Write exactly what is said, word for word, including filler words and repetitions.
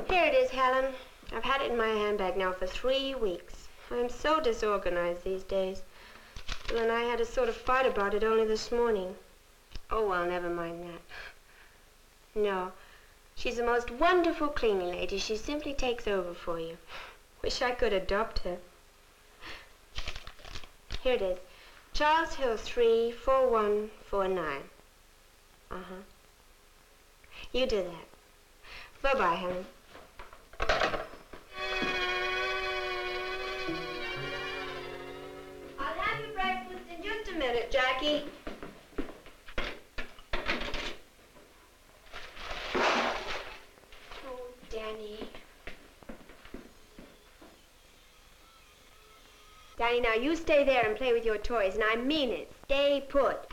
Here it is, Helen. I've had it in my handbag now for three weeks. I'm so disorganized these days. Bill and I had a sort of fight about it only this morning. Oh, well, never mind that. No. She's the most wonderful cleaning lady. She simply takes over for you. Wish I could adopt her. Here it is. Charles Hill three four one four nine. Uh-huh. You do that. Bye-bye, Helen. I'll have your breakfast in just a minute, Jackie. Oh, Danny. Danny, now you stay there and play with your toys, and I mean it. Stay put.